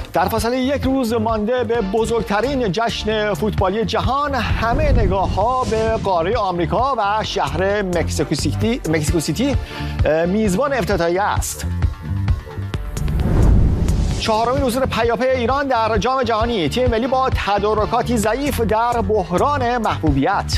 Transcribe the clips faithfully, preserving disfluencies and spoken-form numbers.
در فاصله یک روز مانده به بزرگترین جشن فوتبالی جهان، همه نگاه‌ها به قاره آمریکا و شهر مکزیکو سیتی مکزیکو سیتی میزبان افتتاحیه است. چهارمین حضور پیاپی ایران در جام جهانی، تیم ملی با تدارکاتی ضعیف در بحران محبوبیت.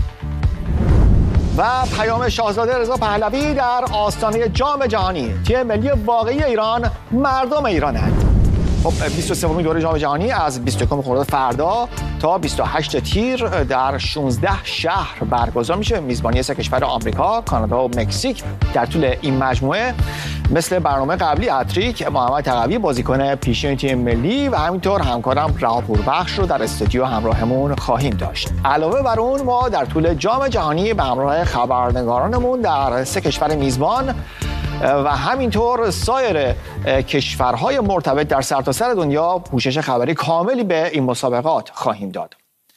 و پیام شاهزاده رضا پهلوی در آستانه جام جهانی، تیم ملی واقعی ایران مردم ایرانند. خب بیست و سومین دوره جام جهانی از بیست و یکم خرداد فردا تا بیست و هشتم تیر در شانزده شهر برگزار میشه. میزبانی سه کشور آمریکا، کانادا و مکزیک. در طول این مجموعه مثل برنامه قبلی هتریک محمد تقوی بازیکن پیشین تیم ملی و همینطور همکارم رها پوربخش رو در استودیو همراهمون خواهیم داشت. علاوه بر اون ما در طول جام جهانی به همراه خبرنگارانمون در سه کشور میزبان و همینطور سایر کشورهای مرتبط در سرتاسر دنیا پوشش خبری کاملی به این مسابقات خواهیم داد.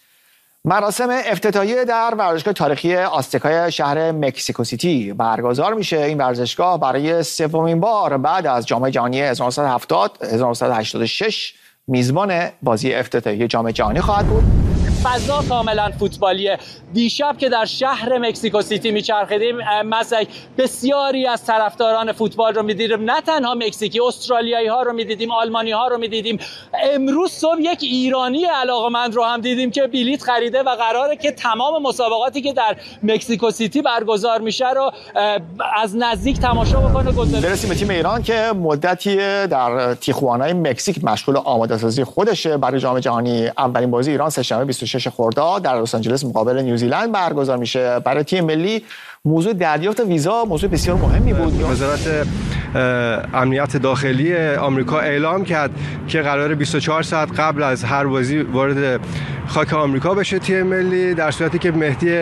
مراسم افتتاحیه در ورزشگاه تاریخی آزتکای شهر مکزیکو سیتی برگزار میشه. این ورزشگاه برای سومین بار بعد از جام جهانی هزار و نهصد و هفتاد هزار و نهصد و هشتاد و شش میزبان بازی افتتاحیه جام جهانی خواهد بود. فضا کاملا فوتبالیه. دیشب که در شهر مکزیکو سیتی میچرخیدیم، مثلا بسیاری از طرفداران فوتبال رو میدیدیم، نه تنها مکزیکی، استرالیایی ها رو میدیدیم، آلمانی ها رو میدیدیم. امروز صبح یک ایرانی علاقمند رو هم دیدیم که بلیط خریده و قراره که تمام مسابقاتی که در مکزیکو سیتی برگزار میشه رو از نزدیک تماشا بکنه. برسیم به تیم ایران که مدتی در تیخوانای مکزیک مشغول آماده سازی خودشه برای جام جهانی. اولین بازی ایران سه‌شنبه بیست و ششم خرداد در لس آنجلس مقابل نیوزیلند برگزار میشه. برای تیم ملی موضوع دریافت ویزا موضوع بسیار مهمی بود. وزارت امنیت داخلی آمریکا اعلام کرد که قرار بیست و چهار ساعت قبل از هر بازی وارد خاک آمریکا بشه تیم ملی، در صورتی که مهدی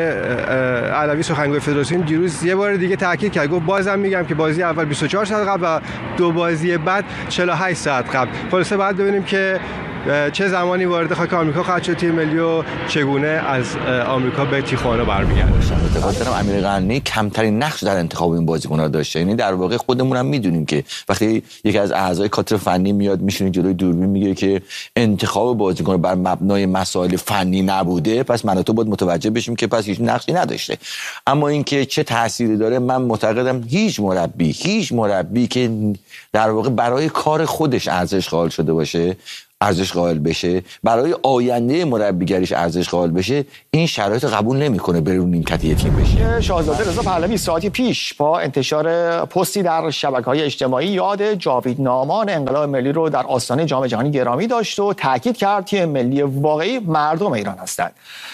علوی سخنگوی فدراسیون دیروز یه بار دیگه تاکید کرد، گفت بازم میگم که بازی اول بیست و چهار ساعت قبل و دو بازی بعد چهل و هشت ساعت قبل. خلاصه بعد ببینیم که چه زمانی وارد خاک آمریکا خواهد شد تیم ملی و چگونه از آمریکا به تیخوانا برمیگرده. اعتقاد دارم امیر قنی کمترین نقش در انتخاب این بازیکن‌ها داشته. یعنی در واقع خودمون هم میدونیم که وقتی یکی از اعضای کادر فنی میاد میشینه جلوی دوربین میگه که انتخاب بازیکن بر مبنای مسائل فنی نبوده، پس من و تو باید متوجه بشیم که پس هیچ نقشی نداشته. اما اینکه چه تأثیری داره، من معتقدم هیچ مربی هیچ مربی که در واقع برای کار خودش ارزش قائل شده باشه، ارزش قائل بشه، برای آینده مربیگریش ارزش قائل بشه، این شرایط قبول نمیکنه بره اون نیمکتی تیم بشه. شاهزاده رضا پهلوی ساعتی پیش با انتشار پستی در شبکه‌های اجتماعی یاد جاوید نامان انقلاب ملی رو در آستانه جام جهانی گرامی داشت و تاکید کرد تیم ملی واقعی مردم ایران هستند.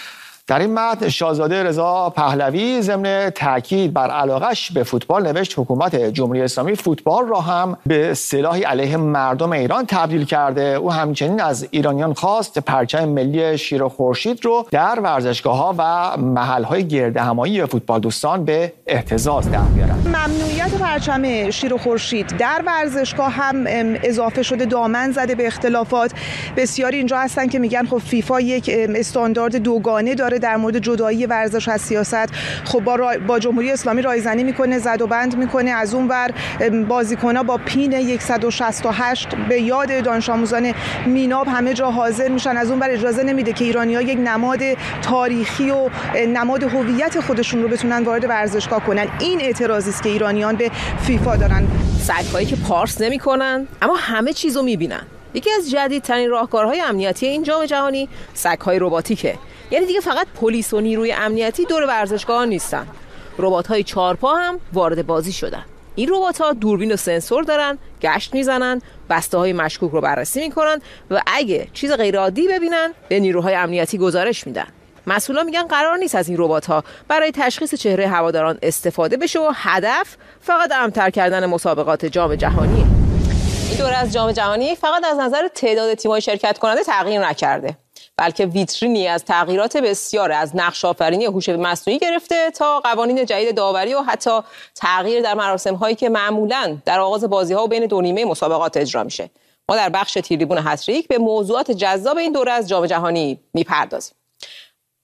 در این متن شاهزاده رضا پهلوی ضمن تاکید بر علاقش به فوتبال نوشت حکومت جمهوری اسلامی فوتبال را هم به سلاحی علیه مردم ایران تبدیل کرده. او همچنین از ایرانیان خواست پرچم ملی شیر و خورشید رو در ورزشگاه‌ها و محل‌های گردهمایی فوتبال دوستان به اهتزاز در بیارن. ممنوعیت پرچم شیر و خورشید در ورزشگاه هم اضافه شده، دامن زده به اختلافات. بسیاری اینجا هستن که میگن خب فیفا یک استاندارد دوگانه داره در مورد جدایی ورزش از سیاست. خب با, را... با جمهوری اسلامی رایزنی میکنه، زد و بند میکنه. از اون ور بازیکن‌ها با پین صد و شصت و هشت به یاد دانش آموزان میناب همه جا حاضر میشن. از اون ور اجازه نمیده که ایرانی‌ها یک نماد تاریخی و نماد هویت خودشون رو بتونن وارد ورزشگاه کنن. این اعتراضی است که ایرانیان به فیفا دارن. سگ‌هایی که پارس نمی‌کنن اما همه چیزو می‌بینن. یکی از جدیدترین راهکارهای امنیتی این جام جهانی سگ‌های رباتیکه. یعنی دیگه فقط پلیس و نیروی امنیتی دور ورزشگاه نیستن. ربات‌های چهارپا هم وارد بازی شدن. این ربات‌ها دوربین و سنسور دارن، گشت میزنن، بسته‌های مشکوک رو بررسی میکنن و اگه چیز غیرعادی ببینن به نیروهای امنیتی گزارش میدن. مسئولان میگن قرار نیست از این ربات‌ها برای تشخیص چهره هواداران استفاده بشه و هدف فقط امن‌تر کردن مسابقات جام جهانیه. این دوره از جام جهانی فقط از نظر تعداد تیم‌های شرکت کننده تغییر نکرده، بلکه ویترینی از تغییرات بسیار، از نقش آفرینی هوش مصنوعی گرفته تا قوانین جدید داوری و حتی تغییر در مراسم‌هایی که معمولاً در آغاز بازی‌ها و بین دو نیمه مسابقات اجرا میشه. ما در بخش تریبون هتریک به موضوعات جذاب این دوره از جام جهانی میپردازیم.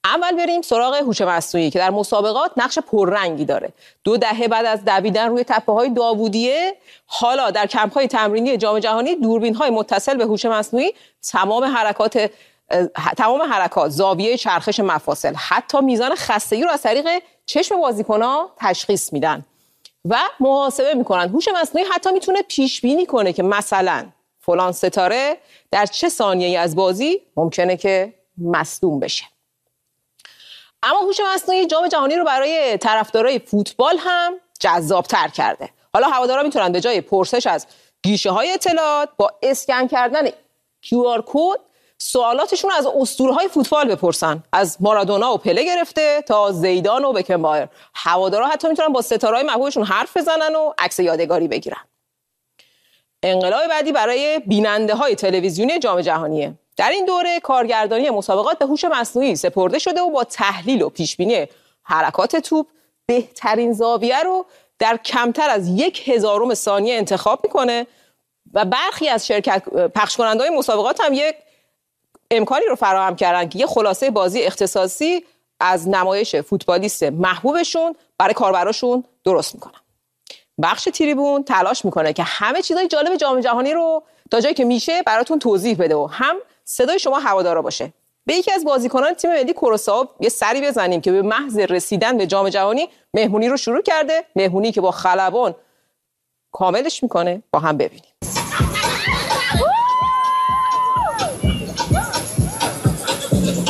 اول بریم سراغ هوش مصنوعی که در مسابقات نقش پررنگی داره. دو دهه بعد از دویدن روی تپه‌های داوودیه، حالا در کمپ‌های تمرینی جام جهانی دوربین‌های متصل به هوش مصنوعی تمام حرکات تمام حرکات، زاویه چرخش مفاصل، حتی میزان خستگی رو از طریق چشم بازیکن‌ها تشخیص میدن و محاسبه میکنن. هوش مصنوعی حتی میتونه پیش بینی کنه که مثلا فلان ستاره در چه ثانیه‌ای از بازی ممکنه که مصدوم بشه. اما هوش مصنوعی جام جهانی رو برای طرفدارای فوتبال هم جذاب‌تر کرده. حالا هوادارا میتونن به جای پرسش از گیشه‌های اطلاعات با اسکن کردن کیو آر کد سوالاتشون از اسطوره‌های فوتبال بپرسن، از مارادونا و پله گرفته تا زیدان و بکنبایر. هوادارا حتی میتونن با ستاره‌های محبوبشون حرف بزنن و عکس یادگاری بگیرن. انقلاب بعدی برای بیننده‌های تلویزیونی جام جهانیه. در این دوره کارگردانی مسابقات به هوش مصنوعی سپرده شده و با تحلیل و پیشبینی حرکات توپ بهترین زاویه رو در کمتر از یک هزارم ثانیه انتخاب میکنه و برخی از شرکت پخش کننده‌های مسابقات هم یک امکانی رو فراهم کردن که یه خلاصه بازی اختصاصی از نمایش فوتبالیست محبوبشون برای کاربراشون درست میکنن. بخش تریبون تلاش میکنه که همه چیزای جالب جام جهانی رو تا جایی که میشه براتون توضیح بده و هم صدای شما هوادارا باشه. به یکی از بازیکنان تیم ملی کروسائو یه سری بزنیم که به محض رسیدن به جام جهانی مهمونی رو شروع کرده، مهمونی که با خلبان کاملش میکنه. با هم ببینیم.